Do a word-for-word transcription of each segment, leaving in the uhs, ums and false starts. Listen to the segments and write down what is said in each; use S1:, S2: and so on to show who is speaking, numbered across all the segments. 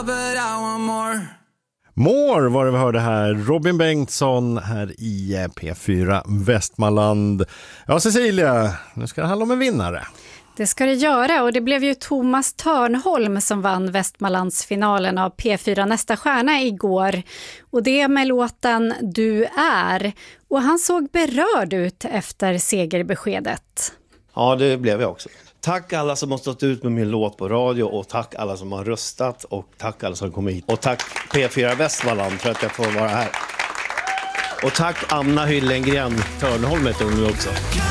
S1: More var det vi hörde här. Robin Bengtsson här i P fyra Västmanland. Ja, Cecilia, nu ska det handla om en vinnare.
S2: Det ska det göra, och det blev ju Thomas Törnholm som vann Västmanlandsfinalen av P fyra Nästa stjärna igår. Och det med låten Du är. Och han såg berörd ut efter segerbeskedet.
S3: Ja, det blev jag också. Tack alla som har stått ut med min låt på radio, och tack alla som har röstat, och tack alla som kom hit. Och tack P fyra Västmanland för att jag får vara här. Och tack Anna Hyllengren Törnholm heter hon nu också.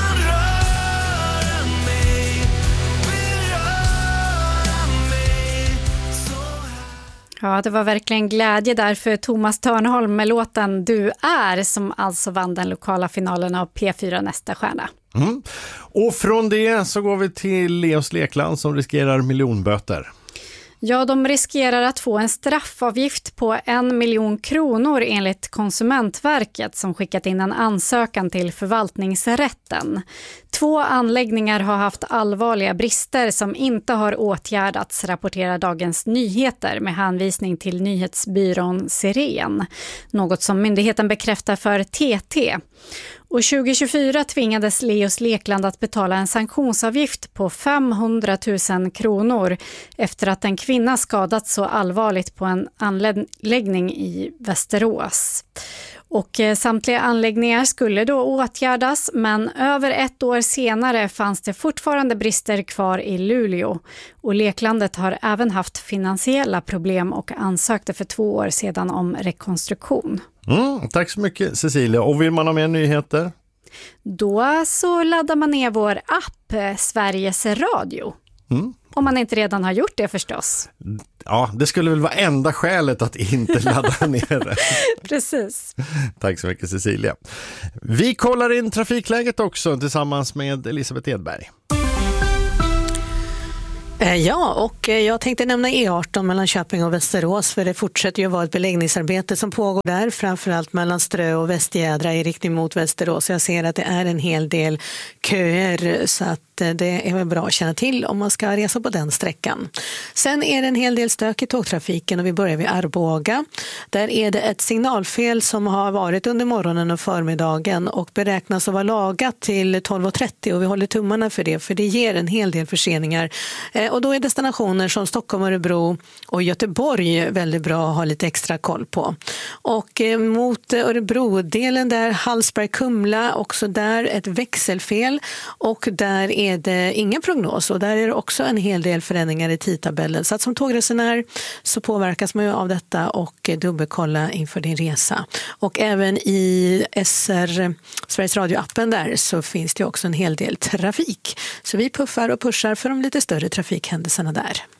S2: Ja, det var verkligen glädje där för Thomas Törnholm med låten Du är, som alltså vann den lokala finalen av P fyra Nästa stjärna.
S1: Mm. Och från det så går vi till Leos Lekland som riskerar miljonböter.
S2: Ja, de riskerar att få en straffavgift på en miljon kronor enligt Konsumentverket som skickat in en ansökan till förvaltningsrätten. Två anläggningar har haft allvarliga brister som inte har åtgärdats, rapporterar Dagens Nyheter med hänvisning till nyhetsbyrån Siren. Något som myndigheten bekräftar för T T. Och tjugo tjugofyra tvingades Leos Lekland att betala en sanktionsavgift på femhundratusen kronor efter att en kvinna skadats så allvarligt på en anläggning i Västerås. Och samtliga anläggningar skulle då åtgärdas, men över ett år senare fanns det fortfarande brister kvar i Luleå. Och Leklandet har även haft finansiella problem och ansökte för två år sedan om rekonstruktion.
S1: Mm, tack så mycket Cecilia. Och vill man ha mer nyheter?
S2: Då så laddar man ner vår app Sveriges Radio. Mm. Om man inte redan har gjort det förstås.
S1: Ja, det skulle väl vara enda skälet att inte ladda ner det.
S2: Precis.
S1: Tack så mycket Cecilia. Vi kollar in trafikläget också tillsammans med Elisabeth Edberg.
S4: Ja, och jag tänkte nämna E arton mellan Köping och Västerås, för det fortsätter ju vara ett beläggningsarbete som pågår där, framförallt mellan Strö och Västgädra i riktning mot Västerås. Jag ser att det är en hel del köer, så att det är väl bra att känna till om man ska resa på den sträckan. Sen är det en hel del stök i tågtrafiken och vi börjar vid Arboga. Där är det ett signalfel som har varit under morgonen och förmiddagen och beräknas att vara lagat till tolv och trettio, och vi håller tummarna för det, för det ger en hel del förseningar. Och då är destinationer som Stockholm, Örebro och Göteborg väldigt bra att ha lite extra koll på. Och mot Örebro-delen där, Hallsberg, Kumla, också där ett växelfel, och där är det ingen prognos, och där är det också en hel del förändringar i tidtabellen. Så att som tågresenär så påverkas man ju av detta, och dubbelkolla inför din resa. Och även i S R, Sveriges Radio-appen där, så finns det också en hel del trafik. Så vi puffar och pushar för de lite större trafikhändelserna där.